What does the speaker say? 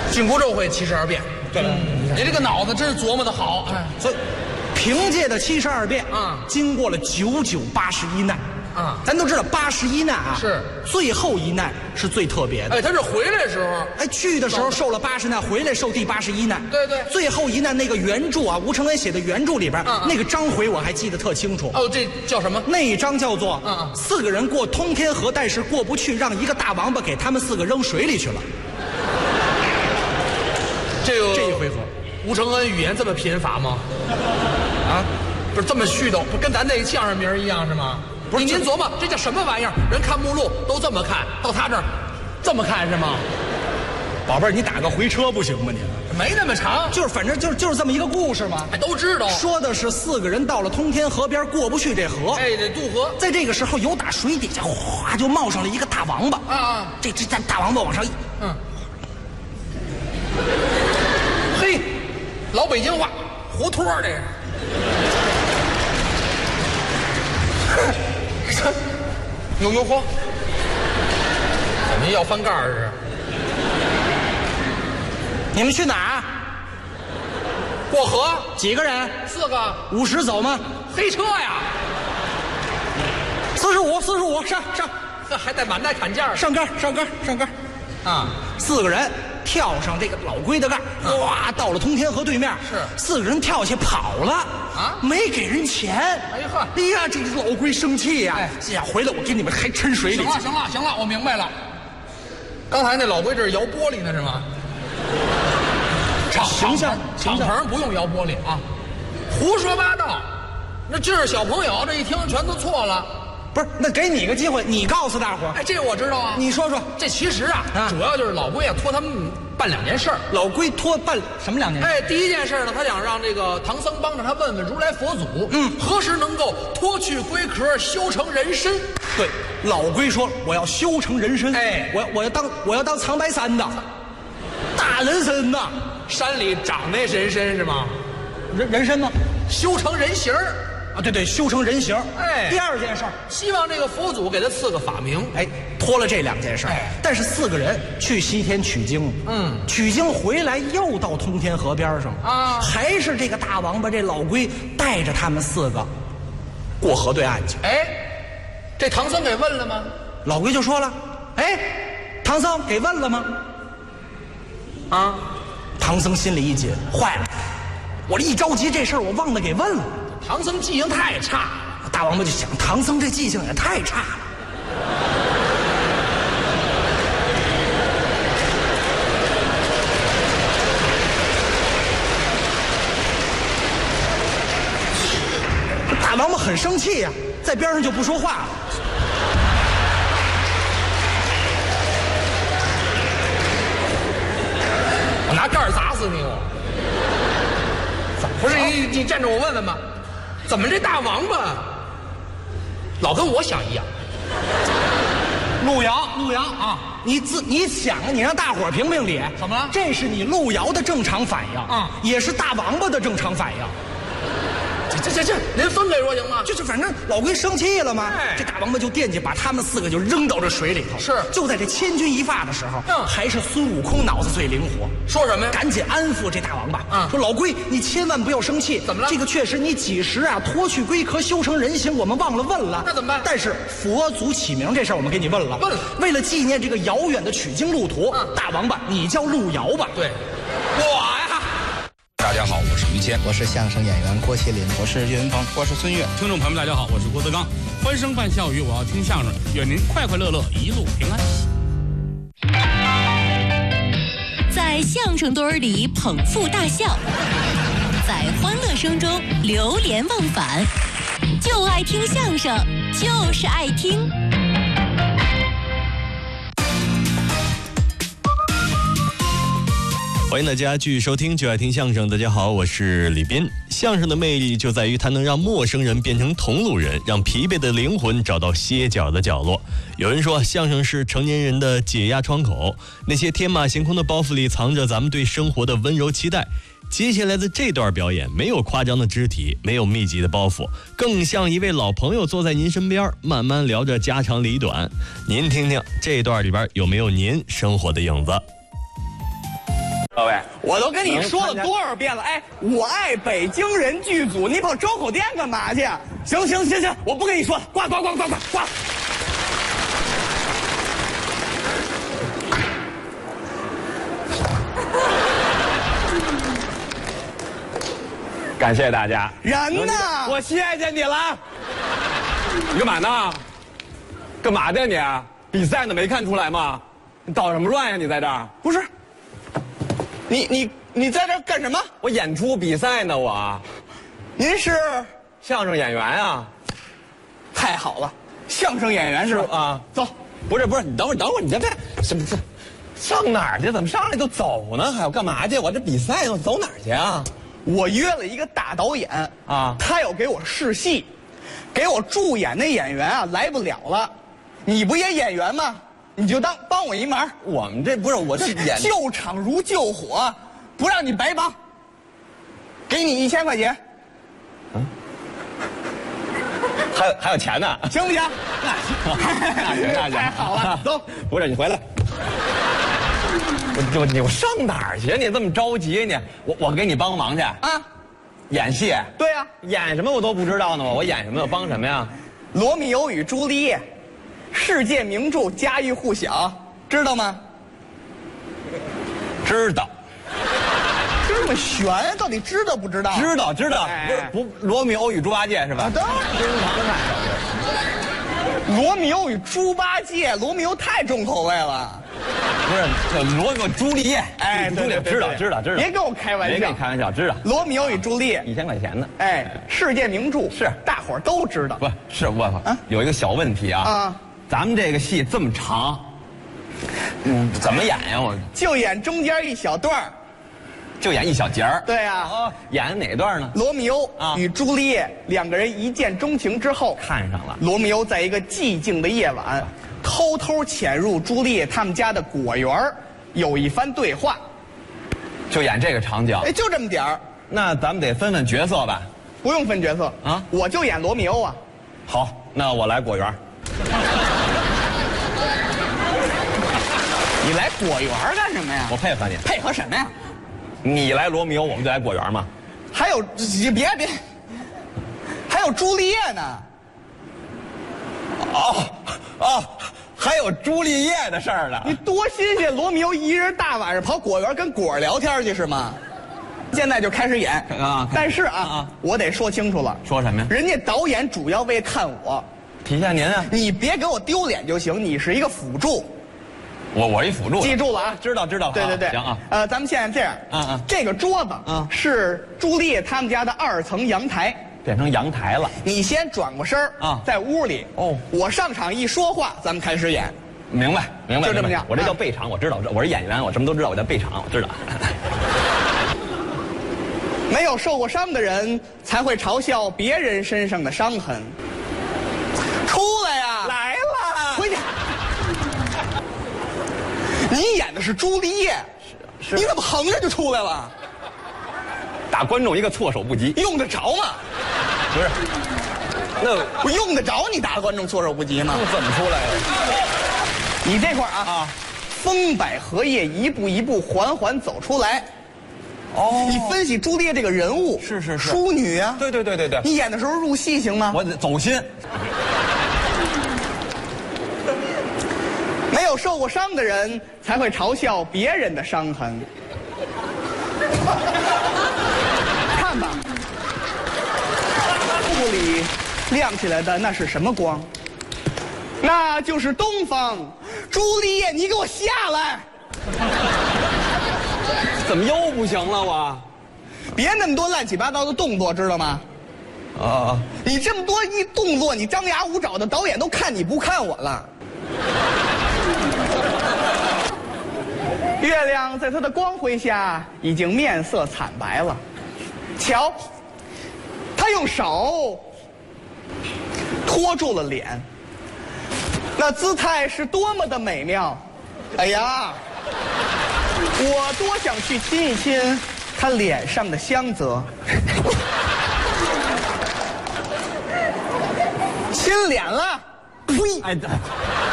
紧箍咒会72变。 对了， 你这个脑子真是琢磨的好。哎， 所以凭借的72变经过了9981难咱都知道81难是最后一难是最特别的。 哎，他是回来的时候， 去的时候受了80难，回来受第81难。 对对， 最后一难那个原著吴承恩写的原著里边那个章回我还记得特清楚。 哦，这叫什么？ 那一章叫做4个人过通天河，但是过不去，让一个大王八给他们4个扔水里去了。 这一回合， 吴承恩语言这么贫乏吗？不是这么絮叨，不跟咱那相声名一样是吗？不是，您琢磨这叫什么玩意儿？人看目录都这么看，到他这儿这么看是吗？ 宝贝儿，你打个回车不行吗？你没那么长， 反正就是这么一个故事嘛。 都知道， 说的是4个人到了通天河边过不去这河， 得渡河。 在这个时候，有打水底下哗就冒上了一个大王八这大王八往上一嘿，老北京话，胡托这是。有嚯！怎么要翻盖儿是？ 你们去哪儿？ 过河？ 几个人 ？4个。 50走吗？ 黑车呀 ！45上， 这还带满带砍价上杆！4个人跳上这个老龟的盖，哇，到了通天河对面。是4个人跳下跑了没给人钱。哎呀，这个老龟生气呀！回来我给你们还抻水里。 行了，我明白了。刚才那老龟这是摇玻璃呢是吗？ 形象敞篷不用摇玻璃胡说八道。那这是小朋友，这一听全都错了。 不是，那给你个机会，你告诉大伙儿。 这我知道你说说。 这其实主要就是老龟托他们办2件事。 老龟托办什么2件事？ 第一件事呢，他想让这个唐僧帮着他问问如来佛祖，何时能够脱去龟壳，修成人身？ 对，老龟说我要修成人身。我要当长白山的大人参呐。 山里长那人参是吗？ 人参吗？ 修成人形儿。 对，修成人形。第2件事， 希望这个佛祖给他赐个法名。 托了这2件事。但是4个人去西天取经，取经回来又到通天河边上还是这个大王八这老龟带着他们4个过河对岸去。 这唐僧给问了吗？ 老龟就说了，唐僧给问了吗？唐僧心里一紧，坏了，我这一着急这事儿我忘了给问了。 唐僧记性太差了。 大王八就想，唐僧这记性也太差了。大王八很生气呀，在边上就不说话了。 我拿盖儿砸死你！我不是你站着我问问吧，怎么这大王八老跟我想一样？路遥你想你让大伙儿评评理， 怎么了？ 这是你路遥的正常反应也是大王八的正常反应。 这，您分开说行吗？ 就是反正老龟生气了嘛，这大王八就惦记把他们4个就扔到这水里头。 是， 就在这千钧一发的时候，还是孙悟空脑子最灵活。 说什么呀？ 赶紧安抚这大王八，说老龟，你千万不要生气。 怎么了？ 这个确实你几时脱去龟壳修成人形，我们忘了问了。 那怎么办？ 但是佛祖起名这事儿我们给你问了。为了纪念这个遥远的取经路途，大王八你叫路遥吧。 对，我呀。 大家好，我是于谦， 我是相声演员郭麒麟， 我是岳云鹏， 我是孙越。 听众朋友们，大家好，我是郭德纲。欢声伴笑语，我要听相声，愿您快快乐乐，一路平安。 在相声堆儿里捧腹大笑，在欢乐声中流连忘返，就爱听相声，就是爱听。 欢迎大家继续收听就爱听相声。大家好，我是李斌。相声的魅力就在于它能让陌生人变成同路人，让疲惫的灵魂找到歇脚的角落。有人说相声是成年人的解压窗口，那些天马行空的包袱里藏着咱们对生活的温柔期待。接下来的这段表演没有夸张的肢体，没有密集的包袱，更像一位老朋友坐在您身边，慢慢聊着家长里短。您听听这段里边有没有您生活的影子？ 各位， 我都跟你说了多少遍了？哎，我爱北京人剧组，你跑周口店干嘛去？行，我不跟你说了，挂。 感谢大家。 人呢？ 我谢谢你了。你干嘛呢？干嘛的你？比赛呢？没看出来吗？你捣什么乱呀？你在这儿？ 不是，你在这儿干什么？ 我演出比赛呢，我。 您是相声演员啊？ 太好了，相声演员是吧？ 啊， 走。 不是，你等会儿，你这什么？上哪儿去？怎么上来就走呢？还要干嘛去？我这比赛呢，走哪儿去啊？ 我约了一个大导演啊， 他要给我试戏，给我助演的演员啊来不了了。你不也演员吗？你就帮我一忙。 我们这不是我这演救场如救火，不让你白帮。给你1000块钱。 嗯。还有钱呢？ 行不行？ 那行。 太好了，走。 不是你回来。我上哪儿去？你这么着急你？我给你帮个忙去啊！演戏？ 对呀， 演什么我都不知道呢。我演什么？我帮什么呀？ 罗密欧与朱丽叶，世界名著，家喻户晓，知道吗？ 知道。 这么悬，到底知道不知道？ 知道。不，罗密欧与猪八戒是吧？ 当然。经常看。罗密欧与猪八戒，罗密欧太重口味了。 不是，罗密欧朱丽叶。 哎，对， 知道。 别跟我开玩笑。 别跟你开玩笑，知道。 罗密欧与朱丽叶 ，1000块钱呢。 哎，世界名著是， 大伙儿都知道。 不是我有一个小问题啊。咱们这个戏这么长，怎么演呀？我就演中间一小段儿。 就演一小节儿。 对呀。 演哪段呢？ 罗密欧与朱丽叶两个人一见钟情之后， 看上了。 罗密欧在一个寂静的夜晚，偷偷潜入朱丽叶他们家的果园，有一番对话。 就演这个场景。 哎，就这么点儿。 那咱们得分角色吧？ 不用分角色啊，我就演罗密欧啊。 好，那我来果园。 你来果园干什么呀？ 我配合你。 配合什么呀？ 你来罗密欧，我们就来果园嘛。 还有，别，还有朱丽叶呢。 还有朱丽叶的事儿呢。 你多新鲜！罗密欧一人大晚上跑果园跟果儿聊天去是吗？现在就开始演啊！但是我得说清楚了。 说什么呀？ 人家导演主要为看我， 体现您啊！ 你别给我丢脸就行，你是一个辅助。 我一辅助， 记住了啊！ 知道。 对， 行啊。 咱们现在这样，这个桌子是朱丽叶他们家的2层阳台， 变成阳台了。 你先转过身在屋里。我上场一说话，咱们开始演。 明白。 就这么样。 我这叫备场，我知道，我是演员，我什么都知道，我叫备场，我知道。 没有受过伤的人才会嘲笑别人身上的伤痕。出来呀！ 来了， 回去。你演的是朱丽叶，是你怎么横着就出来了？ 打观众一个措手不及， 用得着吗？ 不是，那我用得着你打观众措手不及吗？ 不怎么出来了？ 你这块儿风摆荷叶，一步一步缓缓走出来。你分析朱丽叶这个人物是淑女啊。 对。 你演的时候入戏行吗？ 我得走心。 没有受过伤的人才会嘲笑别人的伤痕。看吧，雾里亮起来的那是什么光？那就是东方。朱丽叶，你给我下来！ 怎么又不行了我？ 别那么多乱七八糟的动作，知道吗？你这么多一动作，你张牙舞爪的，导演都看你不看我了。月亮在它的光辉下已经面色惨白了。瞧，他用手托住了脸，那姿态是多么的美妙。哎呀，我多想去亲一亲他脸上的香泽。亲脸了，呸！